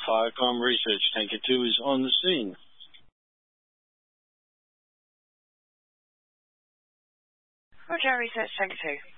Firecom Research Tanker 2 is on the scene. Roger, Research Tanker 2.